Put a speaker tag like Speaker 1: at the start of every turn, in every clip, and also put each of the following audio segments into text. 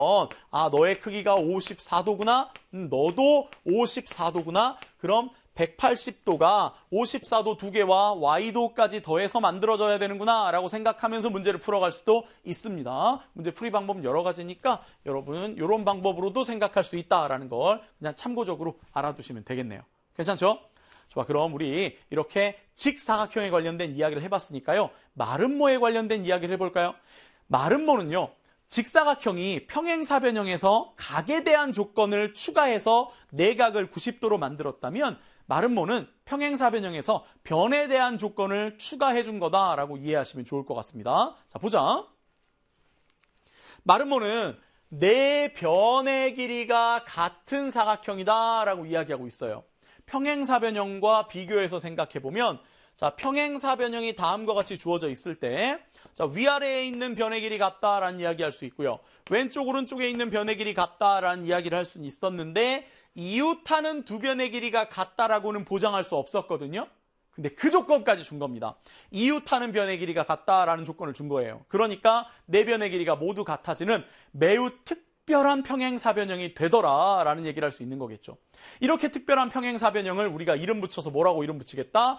Speaker 1: 너의 크기가 54도구나. 너도 54도구나. 그럼 180도가 54도 두 개와 y도까지 더해서 만들어져야 되는구나 라고 생각하면서 문제를 풀어갈 수도 있습니다. 문제 풀이 방법은 여러 가지니까 여러분은 이런 방법으로도 생각할 수 있다라는 걸 그냥 참고적으로 알아두시면 되겠네요. 괜찮죠? 좋아, 그럼 우리 이렇게 직사각형에 관련된 이야기를 해봤으니까요. 마름모에 관련된 이야기를 해볼까요? 마름모는요. 직사각형이 평행사변형에서 각에 대한 조건을 추가해서 내각을 90도로 만들었다면 마름모는 평행사변형에서 변에 대한 조건을 추가해 준 거다라고 이해하시면 좋을 것 같습니다. 자, 보자. 마름모는 네 변의 길이가 같은 사각형이다라고 이야기하고 있어요. 평행사변형과 비교해서 생각해보면 자, 평행사변형이 다음과 같이 주어져 있을 때 자, 위아래에 있는 변의 길이 같다라는 이야기할 수 있고요. 왼쪽 오른쪽에 있는 변의 길이 같다라는 이야기를 할 수는 있었는데 이웃하는 두 변의 길이가 같다라고는 보장할 수 없었거든요. 근데 그 조건까지 준 겁니다. 이웃하는 변의 길이가 같다라는 조건을 준 거예요. 그러니까 네 변의 길이가 모두 같아지는 매우 특별한 평행사변형이 되더라라는 얘기를 할 수 있는 거겠죠. 이렇게 특별한 평행사변형을 우리가 이름 붙여서 뭐라고 이름 붙이겠다?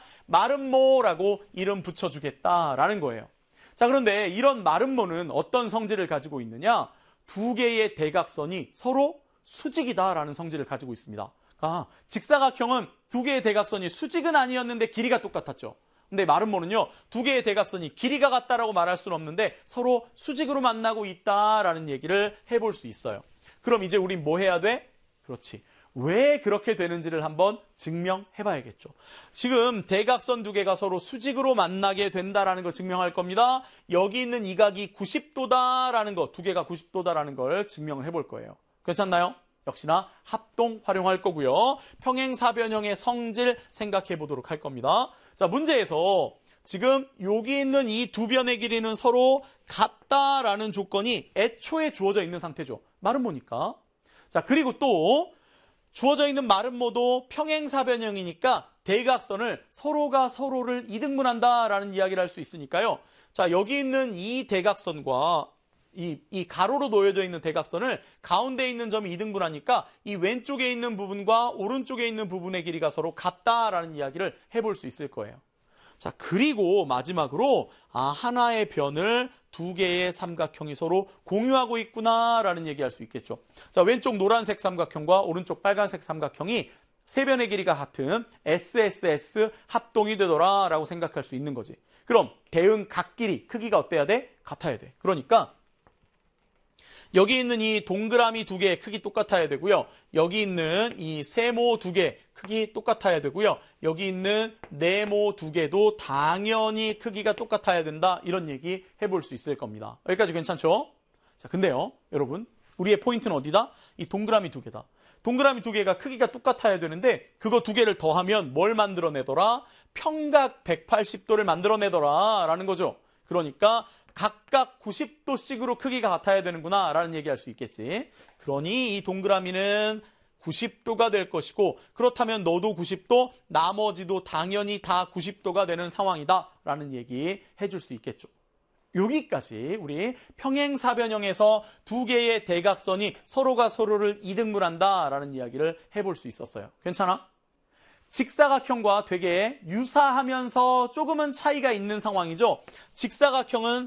Speaker 1: 마름모라고 이름 붙여주겠다라는 거예요. 자, 그런데 이런 마름모는 어떤 성질을 가지고 있느냐? 두 개의 대각선이 서로 수직이다라는 성질을 가지고 있습니다. 그러니까 직사각형은 두 개의 대각선이 수직은 아니었는데 길이가 똑같았죠. 근데 마름모는요, 두 개의 대각선이 길이가 같다라고 말할 수는 없는데 서로 수직으로 만나고 있다라는 얘기를 해볼 수 있어요. 그럼 이제 우린 뭐 해야 돼? 그렇지. 왜 그렇게 되는지를 한번 증명해봐야겠죠. 지금 대각선 두 개가 서로 수직으로 만나게 된다라는 걸 증명할 겁니다. 여기 있는 이 각이 90도다라는 거, 두 개가 90도다라는 걸 증명을 해볼 거예요. 괜찮나요? 역시나 합동 활용할 거고요. 평행사변형의 성질 생각해 보도록 할 겁니다. 자, 문제에서 지금 여기 있는 이 두 변의 길이는 서로 같다라는 조건이 애초에 주어져 있는 상태죠. 마름모니까. 자, 그리고 또 주어져 있는 마름모도 평행사변형이니까 대각선을 서로가 서로를 이등분한다라는 이야기를 할 수 있으니까요. 자, 여기 있는 이 대각선과 이 가로로 놓여져 있는 대각선을 가운데 있는 점이 이등분하니까 이 왼쪽에 있는 부분과 오른쪽에 있는 부분의 길이가 서로 같다라는 이야기를 해볼 수 있을 거예요. 자, 그리고 마지막으로 하나의 변을 두 개의 삼각형이 서로 공유하고 있구나라는 얘기할 수 있겠죠. 자, 왼쪽 노란색 삼각형과 오른쪽 빨간색 삼각형이 세 변의 길이가 같은 SSS 합동이 되더라라고 생각할 수 있는 거지. 그럼 대응 각 길이 크기가 어때야 돼? 같아야 돼. 그러니까 여기 있는 이 동그라미 두 개의 크기 똑같아야 되고요. 여기 있는 이 세모 두 개 크기 똑같아야 되고요. 여기 있는 네모 두 개도 당연히 크기가 똑같아야 된다. 이런 얘기 해볼 수 있을 겁니다. 여기까지 괜찮죠? 자, 근데요, 여러분, 우리의 포인트는 어디다? 이 동그라미 두 개다. 동그라미 두 개가 크기가 똑같아야 되는데 그거 두 개를 더하면 뭘 만들어내더라? 평각 180도를 만들어내더라 라는 거죠. 그러니까 각각 90도씩으로 크기가 같아야 되는구나 라는 얘기할 수 있겠지. 그러니 이 동그라미는 90도가 될 것이고 그렇다면 너도 90도, 나머지도 당연히 다 90도가 되는 상황이다 라는 얘기 해줄 수 있겠죠. 여기까지 우리 평행사변형에서 두 개의 대각선이 서로가 서로를 이등분한다 라는 이야기를 해볼 수 있었어요. 괜찮아? 직사각형과 되게 유사하면서 조금은 차이가 있는 상황이죠. 직사각형은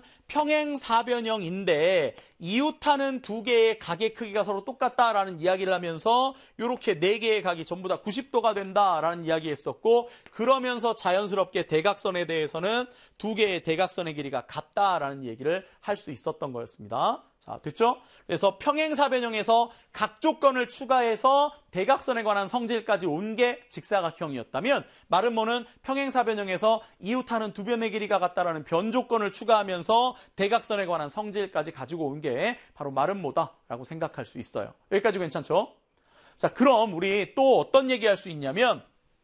Speaker 1: 평행사변형인데 이웃하는 두 개의 각의 크기가 서로 똑같다라는 이야기를 하면서 이렇게 네 개의 각이 전부 다 90도가 된다라는 이야기했었고 그러면서 자연스럽게 대각선에 대해서는 두 개의 대각선의 길이가 같다라는 얘기를 할 수 있었던 거였습니다. 자, 됐죠? 그래서 평행사변형에서 각 조건을 추가해서 대각선에 관한 성질까지 온 게 직사각형이었다면 마름모는 평행사변형에서 이웃하는 두 변의 길이가 같다라는 변 조건을 추가하면서 대각선에 관한 성질까지 가지고 온 게 바로 마름모다라고 생각할 수 있어요. 여기까지 괜찮죠? 자, 그럼 우리 또 어떤 얘기할 수 있냐면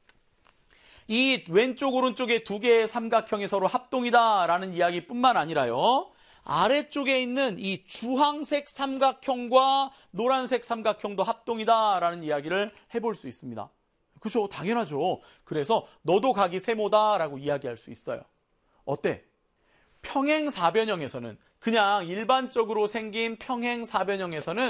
Speaker 1: 이 왼쪽 오른쪽의 두 개의 삼각형이 서로 합동이다라는 이야기뿐만 아니라요. 아래쪽에 있는 이 주황색 삼각형과 노란색 삼각형도 합동이다라는 이야기를 해볼 수 있습니다. 그렇죠? 당연하죠. 그래서 너도 각이 세모다라고 이야기할 수 있어요. 어때? 평행사변형에서는 그냥 일반적으로 생긴 평행사변형에서는